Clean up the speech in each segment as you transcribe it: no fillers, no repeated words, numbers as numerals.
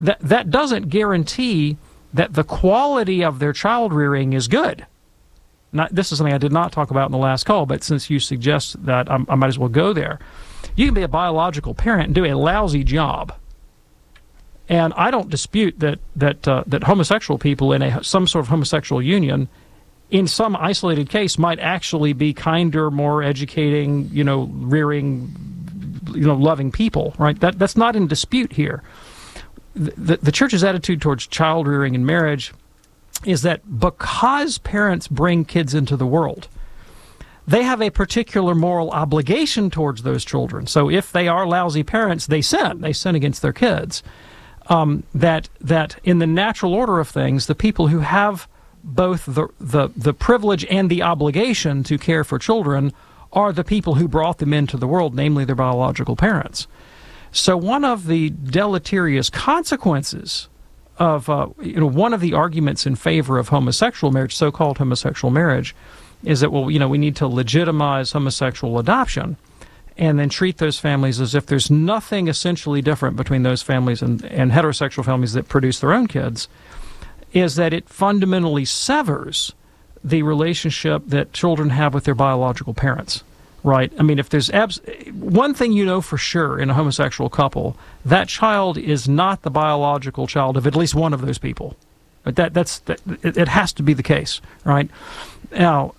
that doesn't guarantee that the quality of their child rearing is good. Now, this is something I did not talk about in the last call, but since you suggest that, I might as well go there. You can be a biological parent and do a lousy job. And I don't dispute that homosexual people in some sort of homosexual union, in some isolated case, might actually be kinder, more educating, rearing, loving people, right? That's not in dispute here. The church's attitude towards child rearing and marriage is that because parents bring kids into the world, they have a particular moral obligation towards those children. So if they are lousy parents, they sin against their kids. That in the natural order of things, the people who have both the privilege and the obligation to care for children are the people who brought them into the world, namely their biological parents. So one of the deleterious consequences of one of the arguments in favor of homosexual marriage, so-called homosexual marriage, is that we need to legitimize homosexual adoption and then treat those families as if there's nothing essentially different between those families and heterosexual families that produce their own kids, is that it fundamentally severs the relationship that children have with their biological parents, right? I mean, if there's one thing you know for sure in a homosexual couple, that child is not the biological child of at least one of those people. But it has to be the case, right? Now,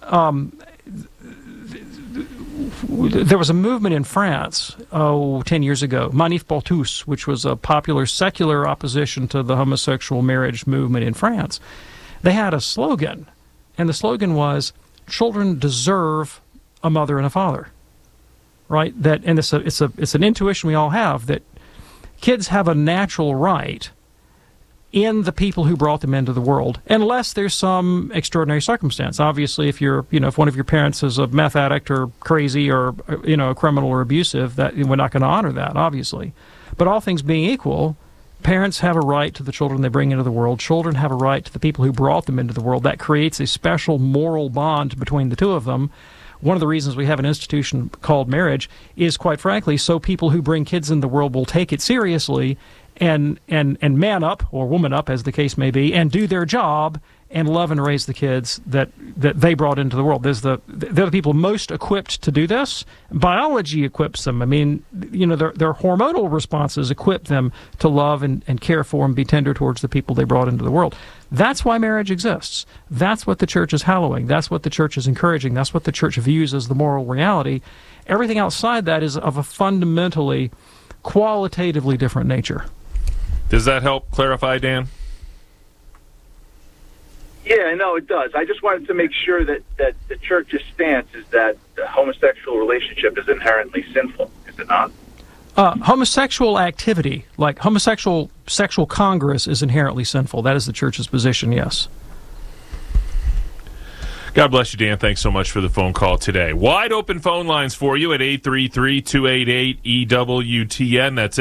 there was a movement in France, 10 years ago, Manif pour tous, which was a popular secular opposition to the homosexual marriage movement in France. They had a slogan, and the slogan was, children deserve a mother and a father, right? And it's an intuition we all have that kids have a natural right in the people who brought them into the world, unless there's some extraordinary circumstance. Obviously, if if one of your parents is a meth addict or crazy or a criminal or abusive, that we're not going to honor that, obviously. But all things being equal, parents have a right to the children they bring into the world. Children have a right to the people who brought them into the world. That creates a special moral bond between the two of them. One of the reasons we have an institution called marriage is, quite frankly, so people who bring kids in the world will take it seriously and man up, or woman up, as the case may be, and do their job and love and raise the kids that they brought into the world. They're the people most equipped to do this. Biology equips them. I mean, their hormonal responses equip them to love and care for and be tender towards the people they brought into the world. That's why marriage exists. That's what the church is hallowing. That's what the church is encouraging. That's what the church views as the moral reality. Everything outside that is of a fundamentally, qualitatively different nature. Does that help clarify, Dan? Yeah, no, it does. I just wanted to make sure that the church's stance is that the homosexual relationship is inherently sinful. Is it not? Homosexual activity, like homosexual sexual congress, is inherently sinful. That is the church's position, yes. God bless you, Dan. Thanks so much for the phone call today. Wide open phone lines for you at 833-288-EWTN. That's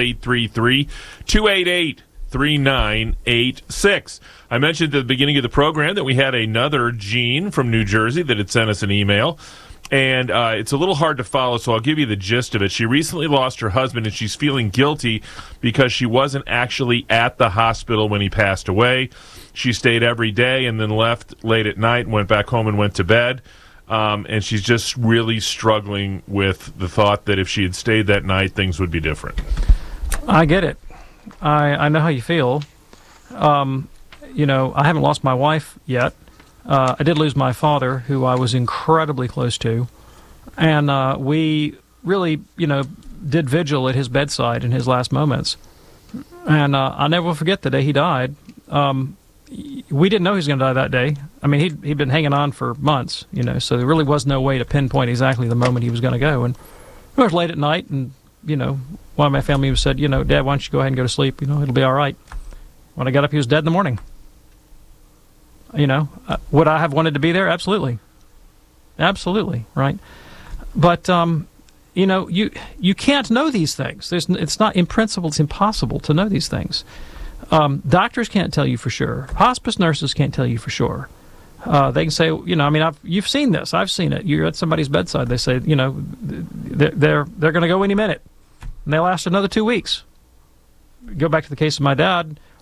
833-288-3986. I mentioned at the beginning of the program that we had another Jean from New Jersey that had sent us an email. And it's a little hard to follow, so I'll give you the gist of it. She recently lost her husband, and she's feeling guilty because she wasn't actually at the hospital when he passed away. She stayed every day and then left late at night and went back home and went to bed. And she's just really struggling with the thought that if she had stayed that night, things would be different. I get it. I know how you feel. I haven't lost my wife yet. I did lose my father, who I was incredibly close to. And we really, did vigil at his bedside in his last moments. And I'll never forget the day he died. We didn't know he was going to die that day. I mean, he'd been hanging on for months, so there really was no way to pinpoint exactly the moment he was going to go. And it was late at night, and, one of my family said, Dad, why don't you go ahead and go to sleep? It'll be all right. When I got up, he was dead in the morning. Would I have wanted to be there? Absolutely. Absolutely, right? But, you can't know these things. It's not, in principle, it's impossible to know these things. Doctors can't tell you for sure. Hospice nurses can't tell you for sure. They can say, you've seen this. I've seen it. You're at somebody's bedside. They say, they're going to go any minute. And they last another 2 weeks. go back to the case of my dad.